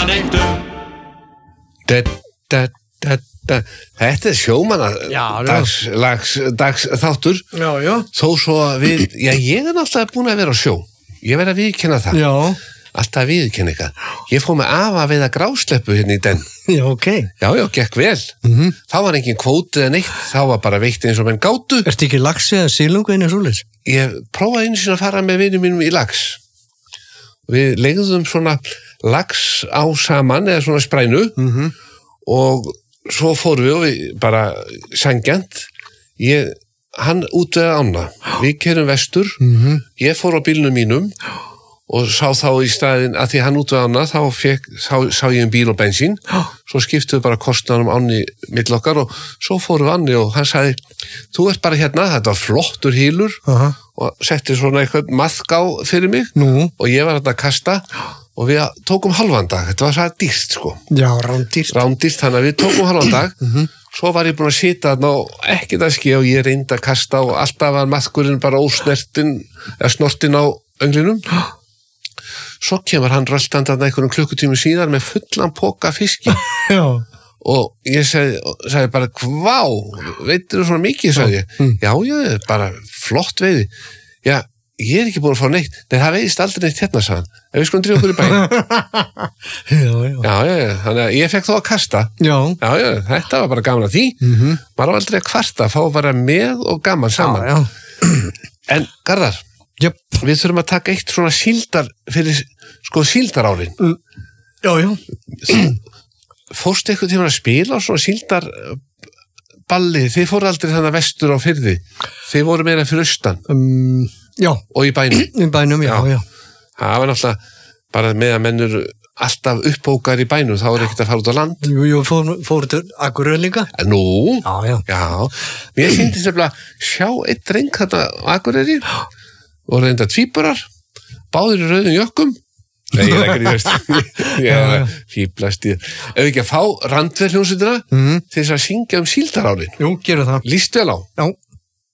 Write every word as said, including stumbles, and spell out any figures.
neitt um. Da, da, da, da. Þetta er sjómanna Já, já. dags, lags, dags þáttur. Já, já. Þó svo að við, já ég er náttúrulega búin að vera á sjó. Ég verð að viðurkenna það. Já. Alltaf viðurkenna eitthvað. Ég fór með afa við að grásleppu hérna í den. Já, ok. Já, já, gekk vel. Mhm. Þá var engin kvóti eða neitt, þá var bara veitt eins og menn gátu. Ertu ekki laxi eða sílungu inn í súlis? Ég prófaði einu sinni að fara með vinum mínum í lax. Við leigðum svona lax á saman eða svona sprænu Mhm. og svo fórum við og við bara sangjant. Ég, hann út við ána. Við kerum vestur, Mhm. ég fór á bílnum mínum og sá þá í staðinn að því hann út við ána þá fekk, sá, sá ég um bíl og bensín. Svo skiptuðu bara kostnaðum áni mill okkar og svo fórum við áni og hann sagði, þú ert bara hérna, þetta var flottur hýlur Aha. og setti svona eitthvað maðká fyrir mig Nú. og ég var þetta að kasta og við tókum halvan dag, þetta var svo dýrt sko, Já, rándýrt. rándýrt, þannig að við tókum halvan dag, svo var ég búin að sita þarna og ekkert að ske og ég reyndi að kasta og alltaf var maðkurinn bara ósnertin eða snortin á önglinum. Svo kemur hann röltandi þarna einhverjum klukkutími síðar með fullan poka fiski Já. og ég segi, segi bara, hvá, veitir þú svona mikið, sagði ég. Já, já, bara flott veiði. Já, ég er ekki búin að fá neitt. Nei, það veiðist aldrei neitt hérna, sagði hann. Ef við skulum drífa okkur í bæinn. Já, já. Já, já, já, þannig að ég fekk þó að kasta. Já. Já, já, þetta var bara gaman að því. Mhm. Maður var aldrei að kvarta, fá bara með og gaman saman. Já, já. En, Garðar, Jöp. við þurfum að taka eitt svona síldar fyrir, sko, síldarárin. Já, já. Fórstu eitthvað tíma að spila á svona síldar balli? Þið fóru aldrei þannig vestur á firði. Þið voru meira fyrir austan Um, já, og í bænum. í bænum, já, já. Það var náttúrulega bara með að mennur alltaf uppbókar í bænum, þá er ekkert að fara út á land. Jú, jú, fór, fóru til Akureyri líka. Nú, Já, já. já, mér sýndist nefnilega sjá einn dreng þarna á Akureyri og reynda tvíburar, báðir í rauðum jökkum. Nei, ég er ekki í veist. Ég er að fíblast í það. Ef við ekki að fá randverð hljómsveitina Mhm. til þess að syngja um síldarárin. Jú, gerum það. Líst vel á. Já.